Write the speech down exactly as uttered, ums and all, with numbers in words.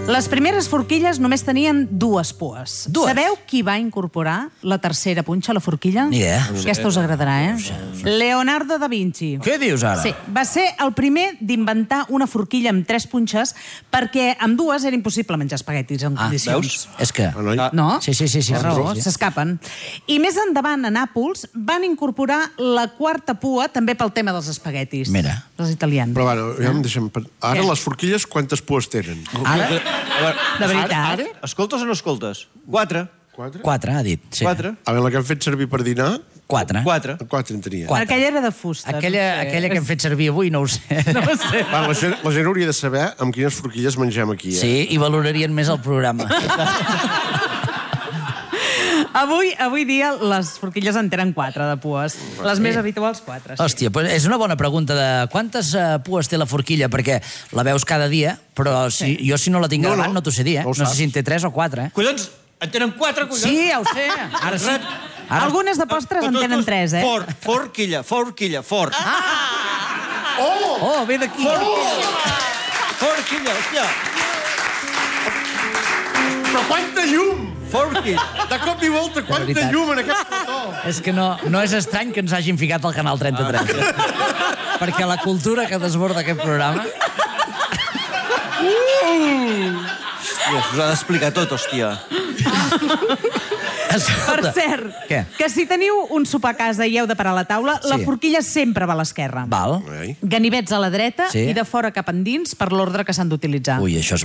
Les primeres forquilles només tenien dues pues. Dues? Sabeu qui va incorporar la tercera punxa a la forquilla? Ni idea. Aquesta us agradarà, eh? Leonardo da Vinci. Què dius ara? Sí, va ser el primer d'inventar una forquilla amb tres punxes perquè amb dues era impossible menjar espaguetis en Ah, condicions. veus? És que... No? Sí, sí, sí. sí, Té raó, sí, sí. s'escapen. I més endavant, a Nàpols, van incorporar la quarta pua també pel tema dels espaguetis. Mira. Els italians. Però, bueno, ja em deixem... Ara Què? les forquilles quantes pues tenen? Ara? De veritat. Ara? Ara? Escoltes o no escoltes? Quatre. Quatre? Quatre, ha dit. Sí. Quatre. A veure, la que hem fet servir per dinar, Quatre. Quatre. quatre en tenia. Quatre. Aquella era de fusta. Aquella, no sé. aquella que hem fet servir avui no ho sé. No ho sé. Va, la, gent, la gent hauria de saber amb quines forquilles mengem aquí, eh? Sí, i valorarien més el programa. Avui, avui dia les forquilles en tenen quatre de pues. Les més habituals, quatre. Sí. Hòstia, pues és una bona pregunta de quantes uh, pues té la forquilla, perquè la veus cada dia, però si, jo si no la tinc No, davant no. no t'ho sé dir, eh? No ho No sé saps. si en té tres o quatre, eh? Collons, en tenen quatre, collons. Sí, ja ho sé. Ara sí. Ara... Algunes de postres en tenen tres, eh? For, forquilla, forquilla, fort. Ah! Oh, ve d'aquí. Forquilla, hòstia. Però quanta llum! Forquilla. De cop i volta, quanta veritat. llum en aquest plató! És que no, no és estrany que ens hagin ficat al canal trenta-tres. Perquè la cultura que desborda aquest programa... Hòstia, us ha d'explicar tot, hòstia. Per Escolta, cert, Què? que si teniu un sopar a casa i heu de parar a la taula, la Sí. forquilla sempre va a l'esquerra. Val. Ai. Ganivets a la dreta Sí. i de fora cap endins per l'ordre que s'han d'utilitzar. Ui, això és